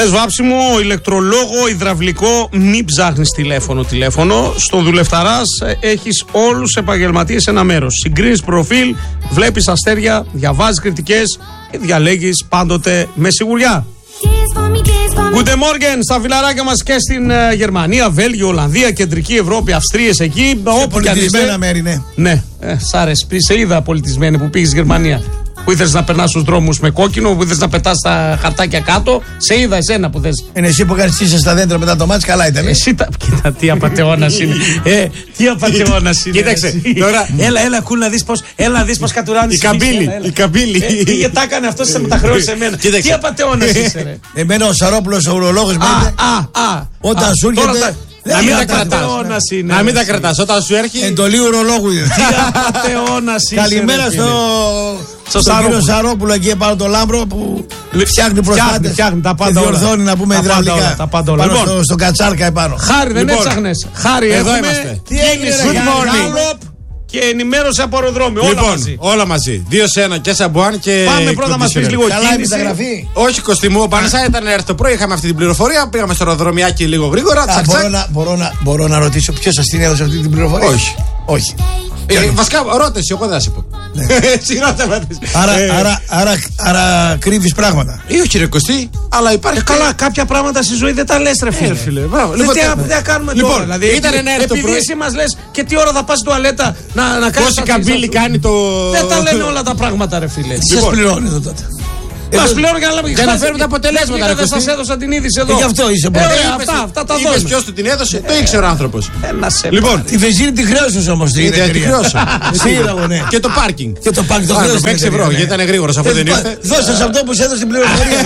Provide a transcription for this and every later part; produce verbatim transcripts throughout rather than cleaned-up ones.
Θες βάψιμο, ηλεκτρολόγο, υδραυλικό, μην ψάχνεις τηλέφωνο τηλέφωνο. Στον Δουλευταράς έχεις όλους τους επαγγελματίες σε ένα μέρος. Συγκρίνεις προφίλ, βλέπεις αστέρια, διαβάζεις κριτικές και διαλέγεις πάντοτε με σιγουριά. Guten Morgen στα φιλαράκια μας και στην uh, Γερμανία, Βέλγιο, Ολλανδία, Κεντρική Ευρώπη, Αυστρίες εκεί. Σε πολιτισμένα μέρη, ναι. Ναι, ε, σ' άρεσε. Σε είδα πολιτισμένη που πήγες Γερμανία. Που ήθελες να περνάς στους δρόμους με κόκκινο, που ήθελες να πετάς τα χαρτάκια κάτω. Σε είδα εσένα που θες. Είναι εσύ που κάνεις τίσες στα δέντρα μετά το μάτς, καλά ήταν. Εσύ τα. Κοίτα, τι απατεώνας είναι. ε, τι απατεώνας είναι. Κοίταξε. Τώρα... Έλα, έλα, κουλ να δεις πως, έλα να δεις πως κατουράνεις. Η καμπύλη. Η καμπύλη. Ε, τι τα έκανε αυτό, σε μεταχρεώσει σε μένα. Τι απατεώνας είσαι, ρε. Εμένα ο Σαρόπουλος, ο ουρολόγος μου είπε. Α, α. Όταν σου έρχεται. Να μην τα κρατάς. Να μην τα κρατάς. Όταν σου έρχεται. Εντολή ουρολόγου είναι. Τι απατεώνας είσαι. Καλημέρα στο. Στον κύριο Σαρόπουλο εκεί επάνω το Λάμπρο που φτιάχνει προστάτες. Φτιάχνει τα πάντα όλα. Διορθώνει να πούμε υδραυλικά. Τα πάντα όλα. Λοιπόν, στο κατσάρκα επάνω. Χάρη, δεν έψαχνες. Χάρη, εδώ έχουμε. είμαστε. Τι έγινε, Good morning. Και ενημέρωση από αεροδρόμιο. Όλα Λοιπόν, μαζί. όλα μαζί. Δύο σε ένα και Σαμπουάν και. Πάμε πρώτα να μας πεις λίγο Καλά η κίνηση. μεταγραφή. Όχι, Κωστή ο Πανεσά ήταν να έρθει το πρωί, είχαμε αυτή την πληροφορία. Πήγαμε στο αεροδρομιάκι λίγο γρήγορα. Α, Τσακ, μπορώ, τσακ. να, μπορώ, να, μπορώ να ρωτήσω ποιος σας την έδωσε αυτή την πληροφορία. Όχι. Όχι. Ε, βασικά, ρώτησε, εγώ δεν θα σου πω. Εσύ ρώτα με. Άρα, άρα, άρα, άρα κρύβεις πράγματα. Ή όχι, ρε Κωστή, αλλά υπάρχει. Ε, καλά, κάποια πράγματα στη ζωή δεν τα λες, ρε φίλε. Ε, φίλε, μπράβο. Δεν Λοιπόν, τι τι- να- τι να κάνουμε λοιπόν, τώρα. Δηλαδή, ήταν να έρθει το επειδή πρωί. εσύ μας λες και τι ώρα θα πας στην τουαλέτα να, να κάνεις. Πόση τα καμπύλη φύσα σου. κάνει το. Δεν τα λένε όλα τα πράγματα, ρε φίλε. Τι σας πληρώνει εδώ τότε. Μας πλέον για να λέμε. Για να φέρουμε τα αποτελέσματα, ρε Δεν Κωστή. σας έδωσα την είδηση εδώ. Ε, γι' αυτό είσαι Ε, πρώτος. ωραία, Είπες- αυτά, αυτά τα είπες δώσουμε. ποιος του την έδωσε, το ήξερε ο άνθρωπος. Ε, να σε Λοιπόν, Τη βενζίνη τη χρέωσες όμως την είδε, τη εταιρεία. χρεώσα. Σίγουρα, ναι. Και το πάρκινγκ. Και το πάρκινγκ το Α, χρέωσε. το έξι ευρώ, γιατί ήταν γρήγορος αφού δεν ήρθε. Δώσε αυτό που σε έδωσε την πληροφορία.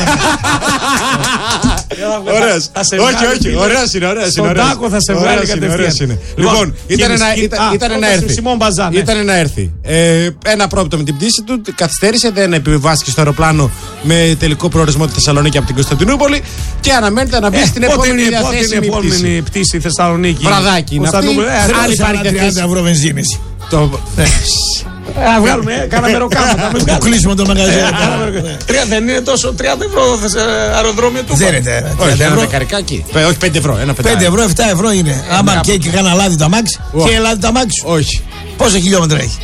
Ωραίος. Θα σε Όχι, βγάλει, όχι, φίλε. ωραίος είναι, ωραίος Στον είναι. ωραίος. τάκο θα σε Ωραίος βγάλει είναι, κατευθείαν. ωραίος είναι. Λοιπόν, Λοιπόν, ήταν κίνηση, να- κίνηση. ήταν- Α, ήταν πρώτα να στη έρθει. Σιμών Μπαζά, ναι. Ήταν να έρθει. Ε, Ένα πρόβλημα με την πτήση του, καθυστέρησε, δεν επιβιβάστηκε στο αεροπλάνο με τελικό προορισμό τη Θεσσαλονίκη από την Κωνσταντινούπολη και αναμένεται να μπει στην Ε, Πότε επόμενη είναι, πότε είναι η διαθέσιμη πτήση. επόμενη πτήση στη Θεσσαλονίκη. Βραδάκι είναι αυτή. Κωνσταντινούπολη. Ε, Άλλη άλλη υπάρχει Άρα τριάντα διαθέση. ευρώ βενζίνης. Το- Να βγάλουμε, ε, κάνα μεροκάματα. Το κλείσιμο το μαγαζί. Τρία δεν είναι τόσο, τριάντα ευρώ θες, ε, αεροδρόμιο του. Δεν είναι. Όχι, τριάντα ένα ευρώ. δεκαρικάκι. Πε- Όχι, πέντε ευρώ. Ένα πέντε πεντάερο. ευρώ, επτά ευρώ είναι. Άμα και και κάνα λάδι το αμάξι. Ω. Και λάδι το αμάξι. Όχι. Πόσα χιλιόμετρα έχει.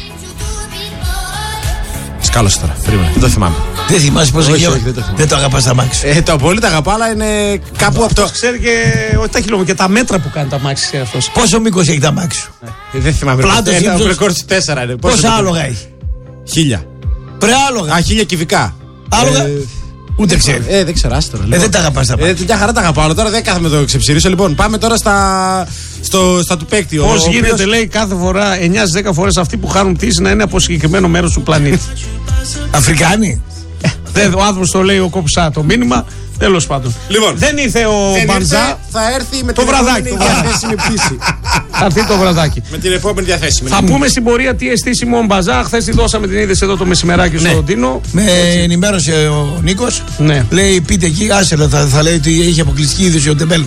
Σκάλωσε τώρα. Περίμενε. Δεν το θυμάμαι. Δεν θυμάσαι πόσα Όχι, χιλιόμετρα. όχι, δεν το θυμάμαι. Δεν το αγαπάς το αμάξι. Ε, το πολύ τα αγαπά, αλλά είναι κάπου από το. Ξέρει και όχι τα χιλιόμετρα και τα μέτρα που κάνει τα μάξι ξέρει αυτός. Πόσο μήκος έχει το αμάξι σου. Ε, Δεν θυμάμαι. Πλάτος, Ένα ύψος. ρεκόρ στις τέσσερα είναι. Πόσο Πόσα το- άλογα έχει. Χίλια. Πρε άλογα. Α, χίλια κυβικά. Άλογα. Ε, Ούτε ξέρει. Ε, δεν ξέρω, άστο. Ε, δεν τα αγαπάς τα Ε, αμάξι. μια χαρά τα αγαπάω, αλλά τώρα δεν κάθομαι να το ξεψηρίσω. Λοιπόν, πάμε τώρα στα, στο, στα του παίκτη. Ο- Πώ ο οποίος- γίνεται, λέει, κάθε φορά εννιά στις δέκα φορές αυτοί που χάνουν πτήση να είναι από συγκεκριμένο μέρος του πλανήτη. Αφρικάνοι. Δεν, ο άνθρωπος το λέει ο Κοψά το μήνυμα. Τέλος πάντων. Λοιπόν, δεν ήρθε ο δεν Μπαντζά. ήρθε, θα έρθει με Το την βραδάκι, επόμενη το βραδάκι. διαθέσιμη πτήση. Θα έρθει το βραδάκι. με την επόμενη διαθέσιμη. Θα πούμε στην πορεία τι εστί Σιμών Μπαζά. Χθε τη δώσαμε την είδηση εδώ το μεσημεράκι Ναι. στον Τίνο. Με ενημέρωσε ο Νίκος. Ναι. Λέει πείτε εκεί, άσε θα, θα λέει ότι έχει αποκλειστική είδηση ο Τεμπέλ.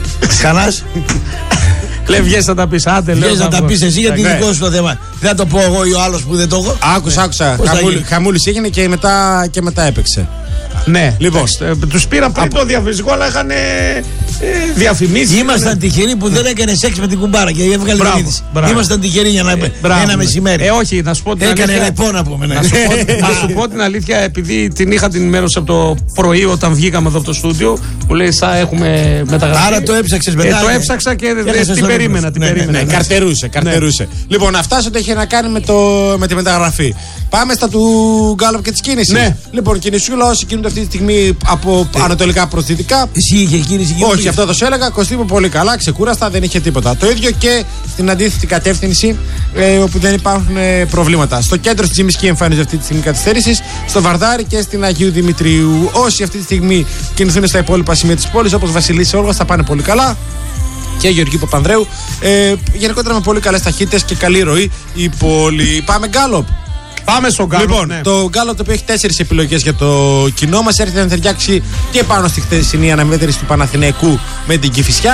Κανάς. Λέει βγες να τα πεις. Άντε, λέω. Βγες να θα τα πω. πεις εσύ γιατί Ναι. δικό σου το θέμα. Δεν θα το πω εγώ ή ο άλλος που δεν το έχω. Άκουσα, άκουσα. Πώς θα Χαμούλη, γίνει? χαμούλης έγινε και μετά, και μετά έπαιξε. Ναι, Λοιπόν. του πήρα πριν το διαφημιστικό, αλλά είχαν ε, διαφημίσει. Ήμασταν τυχεροί που δεν έκανε σεξ με την κουμπάρα και έβγαλε Μπράβο, την είδηση. μπράβο. Ήμασταν τυχεροί για να Μπράβο, ένα ναι. μεσημέρι. Ε, όχι, να σου πω την Έκανε αλήθεια. ρεπό να πούμε. ναι. Να σου, πω, να σου πω την αλήθεια, επειδή την είχα την ενημέρωση από το πρωί όταν βγήκαμε εδώ από το στούντιο, που λέει θα έχουμε μεταγραφεί. Άρα το έψαξες μετά. Ε, το ναι. έψαξα και δεν Έχασες την τον περίμενα. ύπνο. Την Ναι, ναι, περίμενα. Ναι, καρτερούσε, καρτερούσε. Λοιπόν, αυτά ό,τι έχει να κάνει με, το, με τη μεταγραφή. Πάμε στα του Γκάλοπ και τη κίνηση. Ναι. Λοιπόν, κινησούλα, όσοι κινούνται αυτή τη στιγμή από ανατολικά προς δυτικά. Εσύ είχε κίνηση εκεί. Όχι, αυτό θα σου έλεγα. Κωστή πολύ καλά, ξεκούραστα, δεν είχε τίποτα. Το ίδιο και στην αντίθετη κατεύθυνση, ε, όπου δεν υπάρχουν ε, προβλήματα. Στο κέντρο τη Τζιμισκή εμφανίζεται αυτή τη στιγμή καθυστέρηση, στο Βαρδάρι και στην Αγίου Δημητρίου. Όσοι αυτή τη στιγμή κινηθούν στα υπόλοιπα σημεία τη πόλη, όπω Βασιλίση Όλγα, θα πάνε πολύ καλά. Και Γεωργίου Παπανδρέου. Ε, γενικότερα με πολύ καλέ ταχύτητες και καλή ροή η πόλη. Πάμε Γκάλοπ. Πάμε στον Γκάλοπ. Λοιπόν, ναι. το Γκάλοπ το οποίο έχει τέσσερις επιλογές για το κοινό μας έρχεται να ταιριάξει και πάνω στη χθεσινή αναμέτρηση του Παναθηναϊκού με την Κηφισιά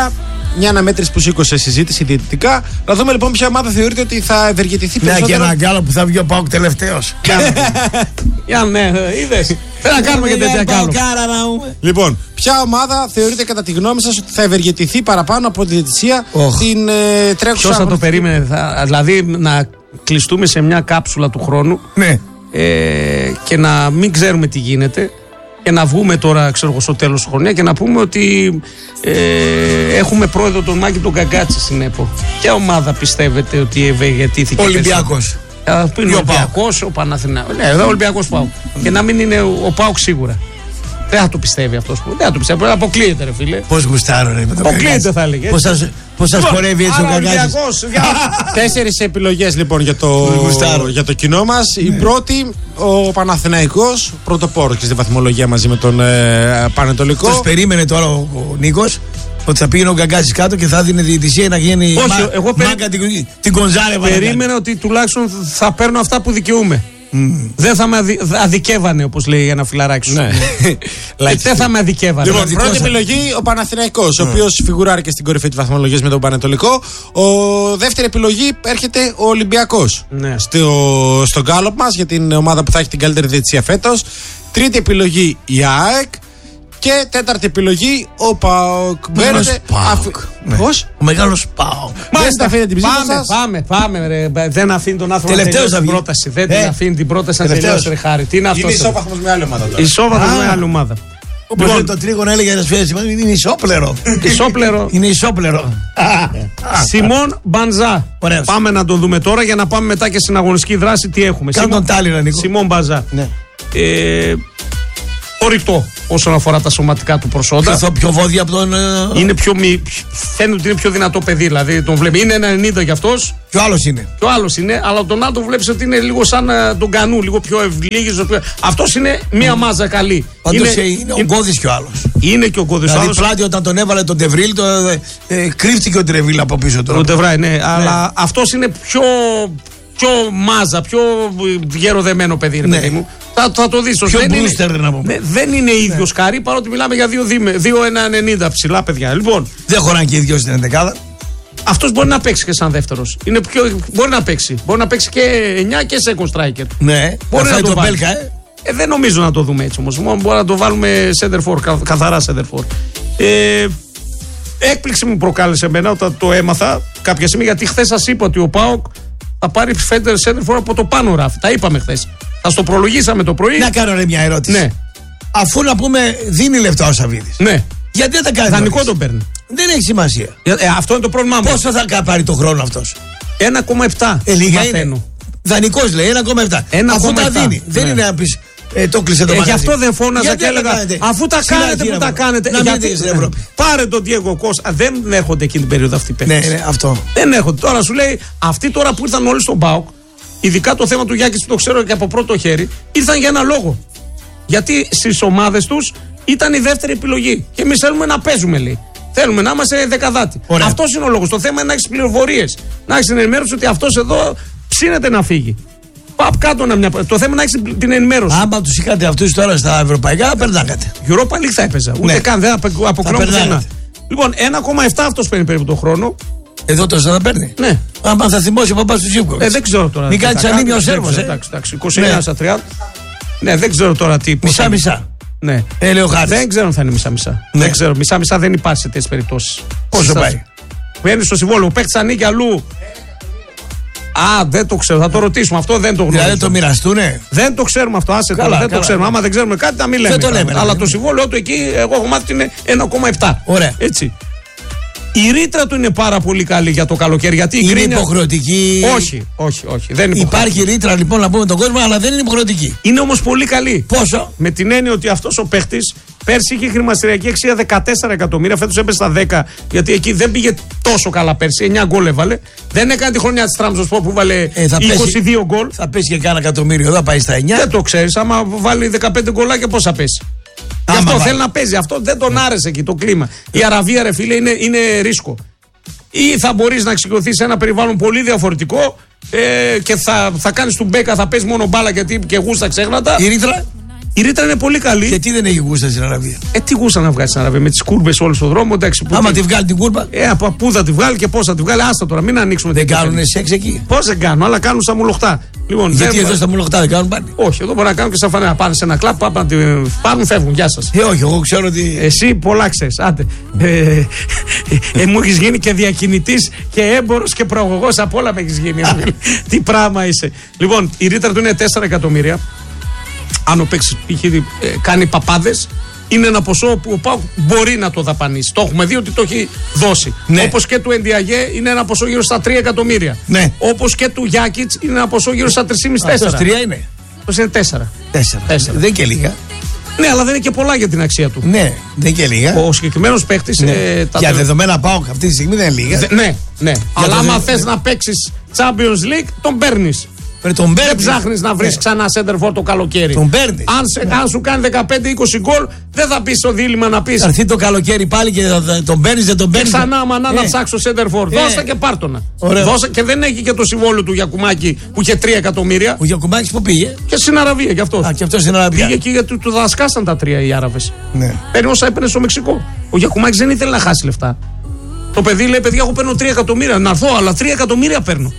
μια αναμέτρηση που σήκωσε συζήτηση διαιτητικά. Να δούμε λοιπόν ποια ομάδα θεωρείται ότι θα ευεργετηθεί περισσότερο. Ναι, και ένα γκάλο που θα βγει ο ΠΑΟΚ τελευταίος. Για ναι, είδες. Δεν θα κάνουμε και τέτοια γκάλο. Λοιπόν, ποια ομάδα θεωρείται κατά τη γνώμη σας ότι θα ευεργετηθεί παραπάνω από τη διαιτησία την ε, τρέχουσα. Ποιος θα το περίμενε, θα, δηλαδή να κλειστούμε σε μια κάψουλα του χρόνου ναι. ε, και να μην ξέρουμε τι γίνεται και να βγούμε τώρα ξέρω, στο τέλος του χρονιά και να πούμε ότι ε, έχουμε πρόεδρο τον Μάκη τον Καγκάτση στην ΕΠΟ. Ποια ομάδα πιστεύετε ότι ευεργετήθηκε? Ολυμπιακός. Που είναι ο Ολυμπιακός, ο Παναθηναϊκός. Ναι, εδώ ο Ολυμπιακός ΠΑΟΚ. Και να μην είναι ο ΠΑΟΚ σίγουρα. Δεν θα το πιστεύει αυτός που. Δεν θα το πιστεύει. Αποκλείεται, ρε φίλε. Πώς γουστάρω, ρε. Αποκλείεται, θα έλεγε. Πώς σας χορεύει έτσι ο Καγκάτης. Τέσσερις επιλογές λοιπόν για το, για το κοινό μας. Η πρώτη, ο Παναθηναϊκός, πρωτοπόρος και στη βαθμολογία μαζί με τον ε, Πανετολικό. Τους περίμενε τώρα ο, ο Νίκος ότι θα πήγαινε ο Καγκάτσης κάτω και θα έδινε διαιτησία να γίνει. Όχι, μα, εγώ περί... μάγκα την, την Κονζάρεβα. Περίμενα ότι τουλάχιστον θα παίρνω αυτά που δικαιούμαι. Mm. Δεν θα με αδι... αδικεύανε, όπως λέει ένα φιλαράκι σου. Ναι. Δεν θα με αδικεύανε. Λοιπόν, πρώτη επιλογή ο Παναθηναϊκός, mm. ο οποίος φιγουράρει και στην κορυφή της βαθμολογίας με τον Πανετολικό. Ο δεύτερη επιλογή έρχεται ο Ολυμπιακός. Ναι. Στο, στο γκάλωπ μας για την ομάδα που θα έχει την καλύτερη διαιτησία φέτος. Τρίτη επιλογή η ΑΕΚ. Και τέταρτη επιλογή ο ΠΑΟΚ. Μπαίνετε. Πώς? Ο μεγάλος ΠΑΟΚ. Μάλιστα, αφήνετε την ψήφα σας. Πάμε, πάμε, ρε. Δεν αφήνει τον άνθρωπο να τελειώσει την πρόταση. Δεν την αφήνει την πρόταση να τελειώσει, ρε Χάρη. Τι είναι αυτό? Είναι ισόβαθμος με άλλη ομάδα. Ισόβαθμος με άλλη ομάδα. Όπως το τρίγωνο έλεγε ένα σφαίρι, είναι ισόπλερο. Ισόπλερο. Είναι ισόπλερο. Σιμών Μπανζά. Πάμε να τον δούμε τώρα για να πάμε μετά και στην αγωνιστική δράση τι έχουμε. Κάνε τον Τάλιρα, Νίκο. Σιμών Μπανζά. Ορυκτό όσον αφορά τα σωματικά του προσόντα. Πιο, πιο βόδια από τον. Είναι πιο, φαίνεται ότι είναι πιο δυνατό παιδί, δηλαδή τον βλέπει. Είναι ένα ενενήντα κι αυτός. Κι ο άλλος είναι. Κι ο άλλος είναι, αλλά τον άλλο βλέπεις ότι είναι λίγο σαν τον Κανού, λίγο πιο ευλίγης. Αυτός είναι μία μάζα καλή. Πάντως είναι, είναι ο Γκώδης κι ο άλλος. Είναι και ο Γκώδης. Δηλαδή πλάτη όταν τον έβαλε τον Τεβρίλ, το, ε, κρύφτηκε ο Τρεβίλ από πίσω τώρα. Ο Τεβράι, ναι, ναι, αλλά αυτός είναι πιο. Πιο μάζα, πιο γεροδεμένο παιδί είναι, ναι. παιδί μου. Θα, θα το δεις. Πιο δεν, booster, είναι, να πούμε. δεν είναι ίδιο ναι. Χάρη, παρότι μιλάμε για δύο ένα ενενήντα ψηλά παιδιά. Λοιπόν, δεν χωράνε και οι δυο στην ενδεκάδα. Αυτός μπορεί να παίξει και σαν δεύτερος. Είναι πιο, μπορεί να παίξει. Μπορεί να παίξει και εννιά και second striker. Ναι, μπορεί να το βάλει. Ε. Ε, δεν νομίζω να το δούμε έτσι όμως. Μόνο μπορεί να το βάλουμε center for, κα, καθαρά center for. Ε, έκπληξη μου προκάλεσε εμένα όταν το έμαθα κάποια στιγμή, γιατί χθες σας είπα ότι ο ΠΑΟΚ θα πάρει φέντερ σέντερφορ από το πάνω ράφι. Τα είπαμε χθες. Θα στο προλογίσαμε το πρωί. Να κάνω ρε μια ερώτηση. Ναι. Αφού να πούμε δίνει λεφτά ο Σαββίδης. Ναι. Γιατί δεν τα κάνει? Δανεικό τον παίρνει. Δεν έχει σημασία. Ε, αυτό είναι το πρόβλημά μου. Πόσο θα πάρει το χρόνο αυτός? ένα κόμμα επτά. Ε, λίγα είναι. Δανεικός λέει ένα κόμμα επτά. Αφού τα δίνει. Ναι. Δεν είναι να πεις. Ε, το κλείσε το ε, γι' αυτό δεν φώναζα και έλεγα. Αφού τα κάνετε που τα κάνετε. Να γιατί, στην Ευρώπη. Πάρε τον Diego Costa. Δεν έρχονται εκείνη την περίοδο αυτοί οι παίκτες. Ναι, ναι, αυτό. Δεν έρχονται. Τώρα σου λέει αυτοί τώρα που ήρθαν όλοι στον ΠΑΟΚ, ειδικά το θέμα του Γιάκης που το ξέρω και από πρώτο χέρι, ήρθαν για ένα λόγο. Γιατί στις ομάδες τους ήταν η δεύτερη επιλογή. Και εμείς θέλουμε να παίζουμε, λέει. Θέλουμε να είμαστε δεκαδάτη. Αυτός είναι ο λόγος. Το θέμα είναι να έχεις πληροφορίες. Να έχεις την ενημέρωση ότι αυτός εδώ ψήνεται να φύγει. Παπ κάτω να μια. Το θέμα να έχει την ενημέρωση. Άμα του είχατε αυτού τώρα στα ευρωπαϊκά, περνάγατε. Europa League θα έπαιζα. Ούτε ναι. καν δεν αποκλειόμουν πουθενά. Λοιπόν, ένα κόμμα επτά αυτό παίρνει περίπου τον χρόνο. Εδώ τόσο θα παίρνει. Ναι. Άμα θα θυμώσει ο παπά του Ζήπκοβιτς. Ε, δεν ξέρω τώρα. Μην κάνει ανήμιο ο Σέρβος. Εντάξει, εντάξει. είκοσι εννιά στα τριάντα. Ναι, δεν ξέρω τώρα τι. Μισά-μισά. Ναι. Ε, λέω Χάρης. Δεν ξέρω αν θα είναι μισά-μισά. Ναι. Δεν ξέρω. Μισά-μισά δεν υπάρχει σε τέτοιες περιπτώσεις. Πόσο πάει? Παίρνει στο συμβόλαιο. Ο παίκτη ανήκει αλλού. Α, δεν το ξέρω. Θα το ρωτήσουμε. Αυτό δεν το γνωρίζουμε. Δηλαδή το μοιραστούνε. Δεν το ξέρουμε αυτό. Άσε καλά, τώρα. καλά. Δεν το ξέρουμε. Άμα δεν ξέρουμε κάτι, να μην λέμε. Δεν το λέμε. Αλλά το συμβόλαιο του εκεί, εγώ έχω μάθει ότι είναι ένα κόμμα επτά. Ωραία. Έτσι. Η ρήτρα του είναι πάρα πολύ καλή για το καλοκαίρι. Γιατί είναι γκρίνια... υποχρεωτική. Όχι, όχι, όχι. Δεν είναι υπάρχει ρήτρα λοιπόν να πούμε τον κόσμο, αλλά δεν είναι υποχρεωτική. Είναι όμως πολύ καλή. Πόσο? Με την έννοια ότι αυτός ο παίχτης πέρσι είχε χρηματιστηριακή αξία δεκατέσσερα εκατομμύρια. Φέτος έπεσε στα δέκα. Γιατί εκεί δεν πήγε τόσο καλά πέρσι. εννιά γκολ έβαλε. Δεν έκανε τη χρονιά της Τραμζοσπορ που βάλε ε, είκοσι δύο γκολ. Θα πέσει και κάνα εκατομμύριο, θα πάει στα εννιά. Δεν το ξέρεις. Άμα βάλει δεκαπέντε γκολάκια, πώς θα πέσει. Γι' αυτό θέλει να παίζει. Αυτό δεν τον άρεσε εκεί το κλίμα. Η Αραβία, ρε φίλε, είναι, είναι ρίσκο. Ή θα μπορείς να εξοικειωθείς σε ένα περιβάλλον πολύ διαφορετικό ε, και θα, θα κάνεις του μπέκα, θα παίζει μόνο μπάλα γιατί και γούστα ξέχνατα. Η ρήτρα. Η ρήτρα είναι πολύ καλή. Και τι δεν έχει γούστα στην Αραβία. Ε, τι γούστα να βγάλει στην Αραβία, με τις κούρμπες όλο στον δρόμο. Εντάξει, άμα τι... τη βγάλει την κούρμπα. Ε, από πού θα τη βγάλει και πώς θα τη βγάλει. Άστα τώρα, μην ανοίξουμε. Δεν κάνουν σεξ εκεί. Πώς δεν κάνουν, αλλά κάνουν στα μουλοχτά. Λοιπόν, γιατί δεν... εδώ στα μουλοχτά δεν κάνουν πάλι. Όχι, εδώ μπορεί να κάνουν και στα φανέλα. Πάνε σε ένα κλαμπ, πάνε να τη πάρουν, φεύγουν. Γεια σας. Ε, όχι, εγώ ξέρω ότι. Εσύ πολλά ξέρεις. Άντε. ε, ε, ε, μου έχεις γίνει και διακινητής και έμπορος και προαγωγός. Από όλα με έχεις γίνει. Τι πράγμα είσαι. Λοιπόν, η ρήτρα του είναι τέσσερα εκατομμύρια. Αν ο παίκτης είχε ε, κάνει παπάδες, είναι ένα ποσό που ο ΠΑΟΚ μπορεί να το δαπανίσει. Το έχουμε δει ότι το έχει δώσει. Ναι. Όπως και του Ενδιαγέ είναι ένα ποσό γύρω στα τρία εκατομμύρια. Ναι. Όπως και του Γιάκιτς είναι ένα ποσό γύρω στα τρία κόμμα πέντε τέσσερα. Αυτό τρία είναι. Αυτό είναι τέσσερα. τέσσερα. τέσσερα. Δεν και λίγα. Ναι, αλλά δεν είναι και πολλά για την αξία του. Ναι, δεν και λίγα. Ο συγκεκριμένος παίκτης. Ναι. Ε, για τε... δεδομένα ΠΑΟΚ αυτή τη στιγμή δεν είναι λίγα. Δε, ναι, ναι. Αλλά άμα δε... θες να παίξεις Champions League, τον παίρνεις. Τον δεν ψάχνεις να βρεις ναι. ξανά center for το καλοκαίρι. Τον παίρνεις. Αν, ναι. αν σου κάνει δεκαπέντε είκοσι γκολ, δεν θα πεις στο δίλημμα να πεις. Θα έρθει το καλοκαίρι πάλι και τον παίρνεις, δεν τον παίρνεις. Και ξανά μανά να ψάξω center for. Ε. Δώστε και πάρτονα. Δώστε και δεν έχει και το συμβόλαιο του Γιακουμάκη που είχε τρία εκατομμύρια. Ο Γιακουμάκης που πήγε. Και στην Αραβία κι αυτός. Α, και αυτός στην Αραβία. Πήγε εκεί γιατί του δασκάσαν τα τρία οι Άραβες. Ναι. Παίρνει όσα έπαιρνε στο Μεξικό. Ο Γιακουμάκης δεν ήθελε να χάσει λεφτά. Το παιδί λέει: παιδιά, εγώ παίρνω τρία εκατομμύρια. Να έρθω, αλλά τρία εκατομμύρια παίρνω.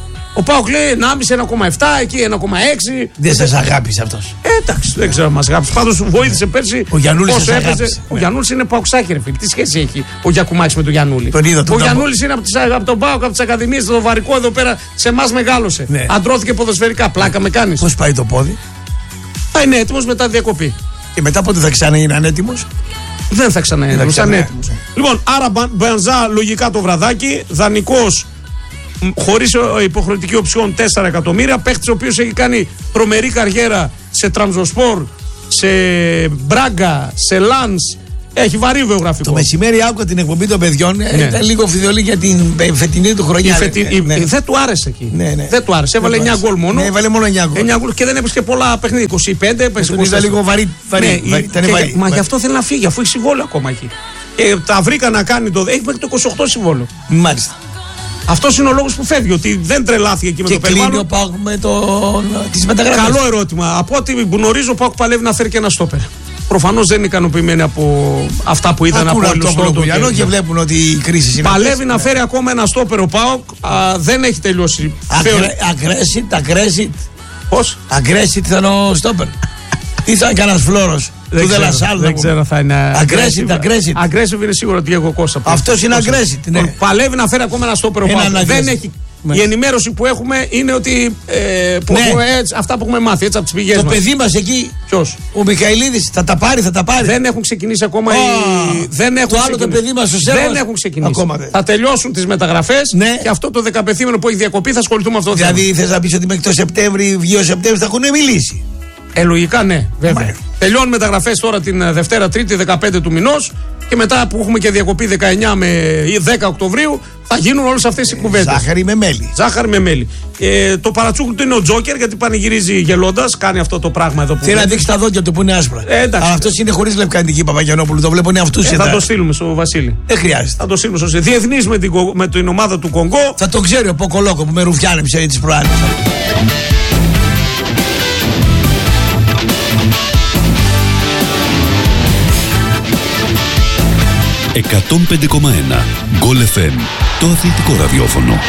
Ο ΠΑΟΚ λέει ενάμιση, ένα κόμμα επτά, εκεί ένα κόμμα έξι. Δεν σας αγάπησε αυτός. Ε, εντάξει, δεν ξέρω αν μας αγάπησε. Πάντως βοήθησε πέρσι. Ο Γιαννούλης σας αγάπησε. Ναι. Ο Γιαννούλης είναι παοξάκι, ρε φίλε. Τι σχέση έχει ο Γιακουμάκης με τον Γιαννούλη. Τον είδα, τον ο Γιαννούλης είναι από, τις, από τον ΠΑΟΚ, από τις ακαδημίες, το βαρικό εδώ πέρα σε εμάς μεγάλωσε. Ναι. Αντρώθηκε ποδοσφαιρικά. Πλάκα με κάνεις. Πώς πάει το πόδι. Θα είναι έτοιμος μετά διακοπή. Και μετά πότε θα ξαναγίνει ανέτοιμος. Δεν θα ξαναγίνει ανέτοιμος. Λοιπόν, άρα Μπανζά λογικά το βραδάκι, δανεικός. Χωρίς υποχρεωτική οψιόν τέσσερα εκατομμύρια. Παίχτης ο οποίος έχει κάνει τρομερή καριέρα σε Τραμζοσπορ, σε Μπράγκα, σε Λανς. Έχει βαρύ βιογραφικό. Το μεσημέρι άκουγα την εκπομπή των παιδιών. Ναι. Ήταν λίγο φιδωλή για την φετινή του χρονιά. Φετι... Ναι, ναι. Δεν του άρεσε εκεί. Ναι, ναι. Δεν του άρεσε. Έβαλε εννιά γκολ μόνο. Ναι, έβαλε μόνο εννιά γκολ. Και δεν έπαιξε και πολλά παιχνίδια. είκοσι πέντε έπαιξε. Ήταν λίγο βαρύ. βαρύ, ναι, βαρύ, και, βαρύ, μα βαρύ. γι' αυτό θέλει να φύγει, αφού έχει συμβόλαιο ακόμα εκεί. Και τα βρήκα να κάνει το. Έχει μέχρι το είκοσι οκτώ συμβόλαιο. Μάλιστα. Αυτό είναι ο λόγος που φεύγει, ότι δεν τρελάθηκε εκεί με το περιβάλλον. Και κλείνει ο ΠΑΟΚ με το... τις μεταγραφές. Καλό ερώτημα. Από ό,τι γνωρίζω, ο ΠΑΟΚ παλεύει να φέρει και ένα στόπερ. Προφανώς δεν είναι ικανοποιημένοι από αυτά που είδαν από όλους τον Κουλιανό και βλέπουν ότι η κρίση είναι. Παλεύει να φέρει ακόμα ένα στόπερ ο ΠΑΟΚ. Δεν έχει τελειώσει. Αγκρέσιτ, αγκρέσιτ. Πώς? Αγκρέσιτ θα είναι ο στόπερ. Ή θα είναι κανένας φλόρος. Δεν, ξέρω, δεν ξέρω θα είναι. Aggressive, aggressive. Aggressive είναι σίγουρο ότι έχω Κώστα. Αυτός είναι aggressive. Ναι. Παλεύει να φέρει ακόμα ένα στόπερ ο ΠΑΟΚ. Δεν έχει. Η ενημέρωση που έχουμε είναι ότι. Ε, που ναι. έχουμε, έτσι, αυτά που έχουμε μάθει έτσι από τις πηγές μας. Το παιδί μας εκεί. Ποιος? Ο Μιχαηλίδης θα τα πάρει, θα τα πάρει. Δεν έχουν ξεκινήσει ακόμα. Oh, οι... δεν έχουν το άλλο το παιδί μας ο Σέρβος. Δεν έχουν ξεκινήσει. Ακόμα δεν. Θα τελειώσουν τις μεταγραφές ναι. και αυτό το δεκαπεθήμενο που έχει διακοπεί θα ασχοληθούμε με αυτό. Δηλαδή θες να πεις ότι μέχρι το Σεπτέμβρη, βγει ο Σεπτέμβρη θα έχουν μιλήσει. Ε, λογικά ναι, βέβαια. Μάλιστα. Τελειώνουν μεταγραφές τώρα την Δευτέρα, Τρίτη, δεκαπέντε του μηνός και μετά που έχουμε και διακοπή δεκαεννιά με δέκα Οκτωβρίου θα γίνουν όλες αυτές οι κουβέντες. Ζάχαρη με μέλι. Ζάχαρη με μέλι. Ε, το παρατσούκλι του είναι ο Τζόκερ γιατί πανηγυρίζει γελώντας, κάνει αυτό το πράγμα εδώ που. Θέλει να δείξει τα δόντια του που είναι άσπρα. Ε, αλλά αυτός είναι χωρίς λευκαντική Παπαγιανόπουλου, το βλέπουν αυτούς ε, θα το στείλουμε στο Βασίλη. Δεν χρειάζεται. Θα το στείλουμε στο Διεθνής με την, με την ομάδα του Κονγκό. Θα το ξέρει ο Ποκολόκο που με ρουφιάνεψε τις προάλλες. εκατόν πέντε κόμμα ένα Γκολ εφ εμ, το αθλητικό ραδιόφωνο.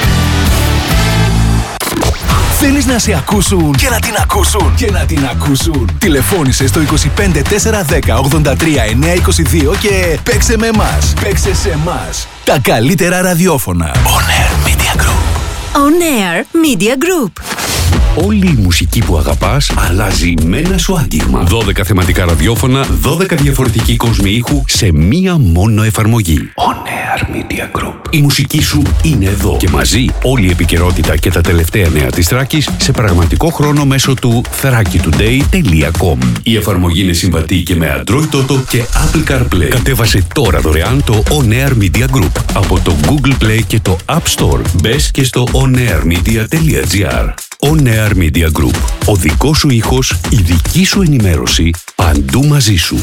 Θέλεις να σε ακούσουν και να την ακούσουν και να την ακούσουν. Τηλεφώνησε στο είκοσι πέντε τέσσερα δέκα ογδόντα τρία εννιακόσια είκοσι δύο και παίξε με εμάς. Παίξε σε εμάς. Τα καλύτερα ραδιόφωνα. On Air Media Group. On Air Media Group. Όλη η μουσική που αγαπάς αλλάζει με ένα σου άγγιγμα. δώδεκα θεματικά ραδιόφωνα, δώδεκα διαφορετικοί κόσμοι ήχου σε μία μόνο εφαρμογή. On Air Media Group. Η μουσική σου είναι εδώ και μαζί όλη η επικαιρότητα και τα τελευταία νέα της Θράκης σε πραγματικό χρόνο μέσω του θράκη τουντέι τελεία κομ. Η εφαρμογή είναι συμβατή και με Android Auto και Apple CarPlay. Κατέβασε τώρα δωρεάν το On Air Media Group από το Google Play και το App Store. Μπες και στο onairmedia τελεία gr. On Air Media Group. Ο δικός σου ήχος, η δική σου ενημέρωση, παντού μαζί σου.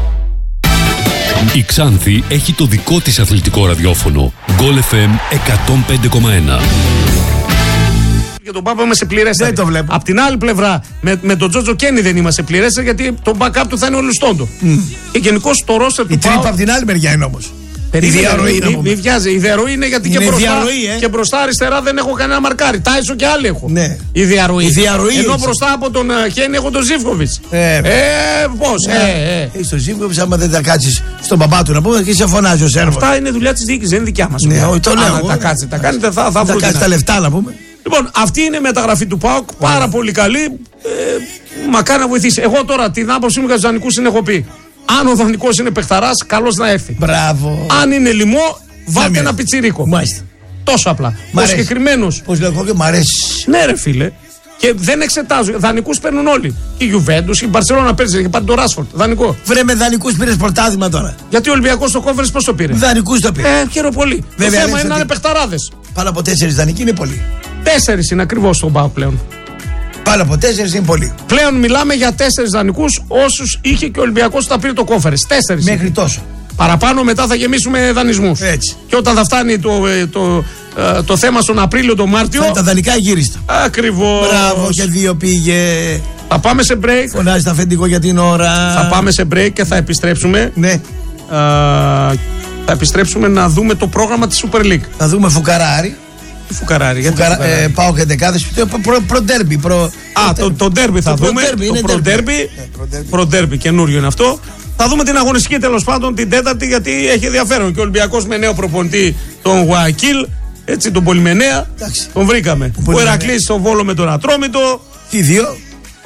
Η Ξάνθη έχει το δικό της αθλητικό ραδιόφωνο. Γκολ εφ εμ εκατόν πέντε κόμμα ένα. Για τον Πάπα είμαστε πληρέστεροι. Δεν το βλέπω. Απ' την άλλη πλευρά, με, με τον Τζότζο Κένι δεν είμαστε πληρέστεροι, γιατί το backup του θα είναι ο Λουστόντο. Mm. Και γενικώ το ρόστερ του. Η τρύπα από την άλλη μεριά είναι όμως. Η διαρροή είναι. Μη βιάζει. Η διαρροή είναι γιατί είναι και, μπροστά, διαρροή, ε. και μπροστά αριστερά δεν έχω κανένα μαρκάρι. Τάισο και άλλοι έχω. Ναι. Η διαρροή. Η διαρροή Ενώ έτσι. μπροστά από τον Χένι έχω τον Ζίβκοβιτς. Ε, ε πώς. Ε, ε. Έχει τον Ζίβκοβιτς, άμα δεν τα κάτσεις στον παπά του να πούμε και σε φωνάζει ο Σέρβος. Αυτά είναι δουλειά της διοίκησης, δεν είναι δικιά μας. Ναι, όχι, το λέω. Αν τα κάτσετε, τα κάνετε, θα, θα βρουν. Θα κάτσει τα λεφτά να πούμε. Λοιπόν, αυτή είναι η μεταγραφή του ΠΑΟΚ. Πάρα πολύ καλή. Ε, μακάρι να βοηθήσει. Εγώ τώρα την άποψή μου για τους δανεικούς την έχω πει. Αν ο δανεικός είναι παιχταράς, καλώς να έρθει. Μπράβο. Αν είναι λιμό, βάλτε ένα πιτσιρίκο. Μάλιστα. Τόσο απλά. Ο συγκεκριμένος. Πώς λέω εγώ και μ' αρέσει. Ναι, ρε φίλε. Και δεν εξετάζω. Δανεικούς παίρνουν όλοι. Και η Juventus, η Μπαρσελόνα παίρνει. Και πάρει το Ράσφορντ. Δανεικό. Βρε με δανεικούς πήρες πρωτάθλημα τώρα. Γιατί ο Ολυμπιακός στο Conference πώς το πήρε. Δανεικούς το πήρε. Ε, χαίρομαι πολύ. Βέβαια, το θέμα είναι να είναι παιχταράδες. Πάνω από τέσσερις δανεικοί είναι πολύ. Τέσσερις είναι ακριβώς στον ΠΑΟΚ πλέον. Πάνω από τέσσερις είναι πολύ. Πλέον μιλάμε για τέσσερις δανεικούς όσους είχε και ο Ολυμπιακός όταν πήρε το Conference. Τέσσερις. Μέχρι τόσο. Παραπάνω μετά θα γεμίσουμε δανεισμούς. Έτσι. Και όταν θα φτάνει το, το, το, το θέμα στον Απρίλιο, τον Μάρτιο. Θα τα δανεικά γύριστα. Ακριβώς. Μπράβο, και δύο πήγε. Θα πάμε σε break. Φωνάζει τα αφεντικό για την ώρα. Θα πάμε σε break και θα επιστρέψουμε. Ναι. Α, θα επιστρέψουμε να δούμε το πρόγραμμα της Super League. Θα δούμε Φουκαράρι. Τι Φουκαράρι, γιατί Φουκαρα... ε, πάω και δεκάδες. Προ-ντέρμπι. Προ, Α, το, το ντέρμπι θα το δούμε. Το προ-ντέρμπι. Προ-ντέρμπι, καινούριο είναι αυτό. Θα δούμε την αγωνιστική τέλος πάντων την Τέταρτη, γιατί έχει ενδιαφέρον. Και ο Ολυμπιακός με νέο προπονητή, τον Γουακίλ, έτσι τον Πολυμενέα. Εντάξει. Τον βρήκαμε. Ο, ο Ηρακλής στον Βόλο με τον Ατρόμητο. Τι δύο.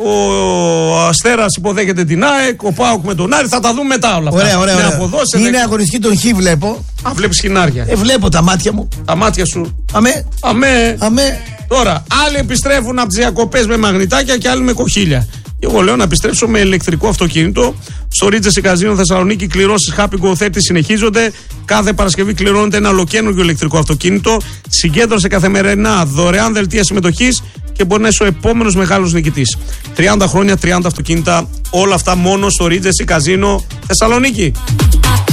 Ο Αστέρας υποδέχεται την ΑΕΚ. Ο ΠΑΟΚ με τον Άρη. Θα τα δούμε μετά όλα αυτά. Ωραία, ωραία. ωραία. Είναι δεκ... αγωνιστική τον Χ βλέπω. Α, βλέπεις χινάρια. Ε, βλέπω τα μάτια μου. Τα μάτια σου. Αμέ. Αμέ. Αμέ. Τώρα, άλλοι επιστρέφουν από τις διακοπές με μαγνητάκια και άλλοι με κοχύλια. Και εγώ λέω να επιστρέψω με ηλεκτρικό αυτοκίνητο. Στο Regency Casino Θεσσαλονίκη, κληρώσεις Happy Go θέρτι συνεχίζονται. Κάθε Παρασκευή κληρώνεται ένα ολοκαίνουργιο ηλεκτρικό αυτοκίνητο. Συγκέντρωσε καθημερινά δωρεάν δελτία συμμετοχής και μπορεί να είσαι ο επόμενος μεγάλος νικητής. τριάντα χρόνια, τριάντα αυτοκίνητα. Όλα αυτά μόνο στο Regency Casino Θεσσαλονίκη.